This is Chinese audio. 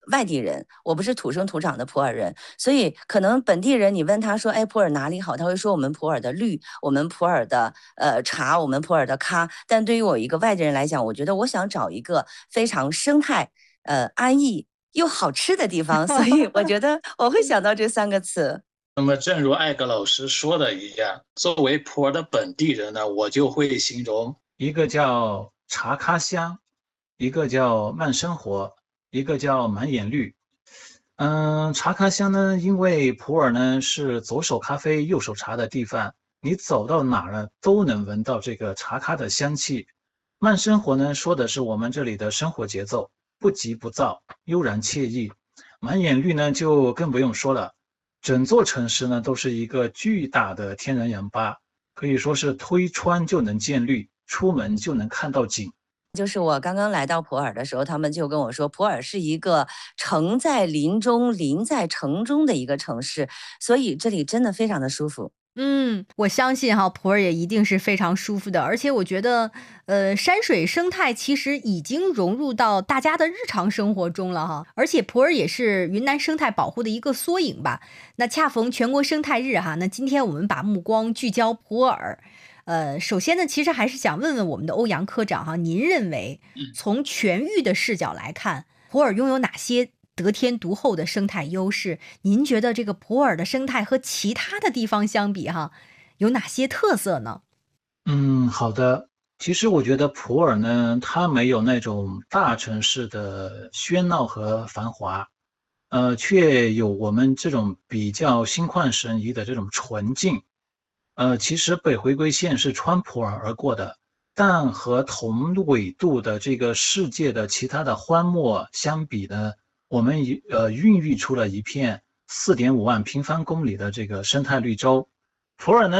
外地人，我不是土生土长的普洱人，所以可能本地人你问他说，哎，普洱哪里好？他会说我们普洱的绿，我们普洱的茶，我们普洱的咖。但对于我一个外地人来讲，我觉得我想找一个非常生态、安逸又好吃的地方，所以我觉得我会想到这三个词。 那么，正如艾格老师说的一样，作为普洱的本地人呢，我就会形容一个叫茶咖香，一个叫慢生活，一个叫满眼绿。茶咖香呢，因为普洱呢是左手咖啡、右手茶的地方，你走到哪儿呢都能闻到这个茶咖的香气。慢生活呢，说的是我们这里的生活节奏，不急不躁，悠然惬意。满眼绿呢，就更不用说了。整座城市呢都是一个巨大的天然氧吧，可以说是推窗就能见绿，出门就能看到景。 就是我刚刚来到普洱的时候，他们就跟我说，普洱是一个城在林中、林在城中的一个城市，所以这里真的非常的舒服。 我相信哈，普洱也一定是非常舒服的，而且我觉得，山水生态其实已经融入到大家的日常生活中了哈，而且普洱也是云南生态保护的一个缩影吧。那恰逢全国生态日哈，那今天我们把目光聚焦普洱。首先呢，其实还是想问问我们的欧阳科长哈，您认为从全域的视角来看，普洱拥有哪些得天独厚的生态优势？您觉得这个普洱的生态和其他的地方相比哈，有哪些特色呢？ 好的。其实我觉得普洱呢，它没有那种大城市的喧闹和繁华，却有我们这种比较心旷神怡的这种纯净。其实北回归线是穿普洱而过的，但和同纬度的这个世界的其他的荒漠相比呢，我们孕育出了一片4.5万平方公里的这个生态绿洲。普洱呢